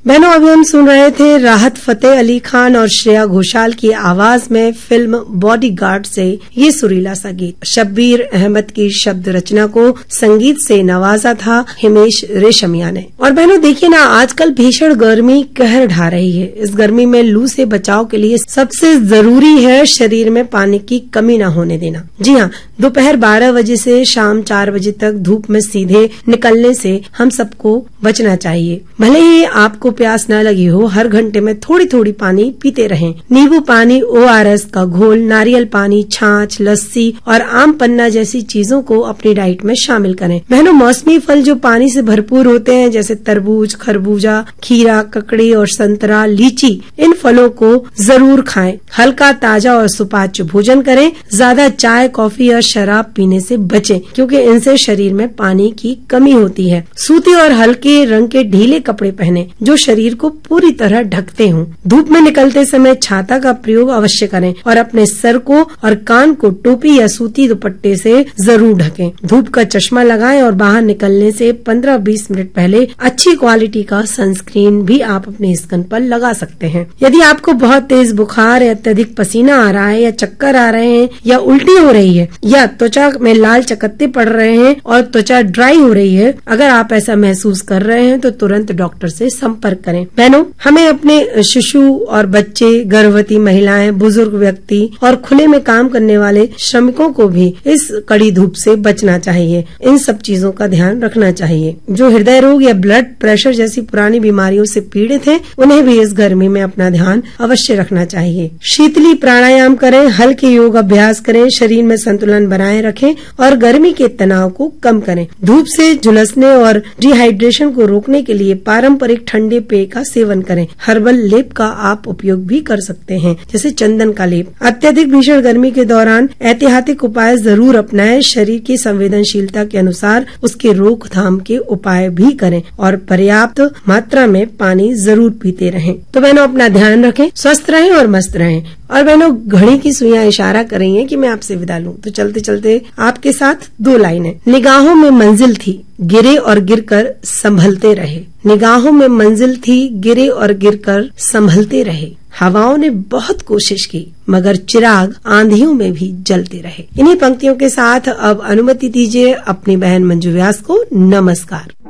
बहनों, अभी हम सुन रहे थे राहत फतेह अली खान और श्रेया घोषाल की आवाज में फिल्म बॉडीगार्ड से ये सुरीला सा गीत। शब्बीर अहमद की शब्द रचना को संगीत से नवाजा था हिमेश रेशमिया ने। और बहनों देखिए ना, आजकल भीषण गर्मी कहर ढा रही है। इस गर्मी में लू से बचाव के लिए सबसे जरूरी है शरीर में पानी की कमी न होने देना। जी हाँ, दोपहर 12 बजे से शाम 4 बजे तक धूप में सीधे निकलने से हम सबको बचना चाहिए। भले ही आपको प्यास न लगी हो, हर घंटे में थोड़ी थोड़ी पानी पीते रहें। नींबू पानी, ORS का घोल, नारियल पानी, छाछ, लस्सी और आम पन्ना जैसी चीजों को अपनी डाइट में शामिल करें। बहनों, मौसमी फल जो पानी से भरपूर होते हैं जैसे तरबूज, खरबूजा, खीरा, ककड़ी और संतरा, लीची, इन फलों को जरूर खाएं। हल्का, ताजा और सुपाच्य भोजन करें। ज्यादा चाय, कॉफी और शराब पीने से बचें क्योंकि इनसे शरीर में पानी की कमी होती है। सूती और हल्के रंग के ढीले कपड़े पहने जो शरीर को पूरी तरह ढकते हों। धूप में निकलते समय छाता का प्रयोग अवश्य करें और अपने सर को और कान को टोपी या सूती दुपट्टे से जरूर ढकें। धूप का चश्मा लगाएं और बाहर निकलने से 15-20 मिनट पहले अच्छी क्वालिटी का सनस्क्रीन भी आप अपने स्किन पर लगा सकते हैं। यदि आपको बहुत तेज बुखार या अत्यधिक पसीना आ रहा है या चक्कर आ रहे हैं या उल्टी हो रही है या त्वचा में लाल चकत्ते पड़ रहे हैं और त्वचा ड्राई हो रही है, अगर आप ऐसा महसूस कर रहे हैं तो तुरंत डॉक्टर से संपर्क करें। बहनों, हमें अपने शिशु और बच्चे, गर्भवती महिलाएं, बुजुर्ग व्यक्ति और खुले में काम करने वाले श्रमिकों को भी इस कड़ी धूप से बचना चाहिए। इन सब चीजों का ध्यान रखना चाहिए। जो हृदय रोग या ब्लड प्रेशर जैसी पुरानी बीमारियों से पीड़ित हैं, उन्हें भी इस गर्मी में अपना ध्यान अवश्य रखना चाहिए। शीतली प्राणायाम करें, हल्के योग अभ्यास करें, शरीर में संतुलन बनाए रखें और गर्मी के तनाव को कम करें। धूप से झुलसने और डिहाइड्रेशन को रोकने के लिए पारंपरिक ठंडे पेय का सेवन करें। हर्बल लेप का आप उपयोग भी कर सकते हैं, जैसे चंदन का लेप। अत्यधिक भीषण गर्मी के दौरान एहतियाती उपाय जरूर अपनाएं। शरीर की संवेदनशीलता के अनुसार उसके रोकथाम के उपाय भी करें और पर्याप्त मात्रा में पानी जरूर पीते रहें। तो बहनों, अपना ध्यान रखें, स्वस्थ रहें और मस्त रहें। और बहनों, घड़ी की सुइयां इशारा कर रही हैं कि मैं आपसे विदा लूं, तो चलते चलते आपके साथ 2 लाइनें। निगाहों में मंजिल थी, गिरे और गिरकर संभलते रहे। निगाहों में मंजिल थी, गिरे और गिरकर संभलते रहे। हवाओं ने बहुत कोशिश की मगर चिराग आंधियों में भी जलते रहे। इन्हीं पंक्तियों के साथ अब अनुमति दीजिए अपनी बहन मंजू व्यास को नमस्कार।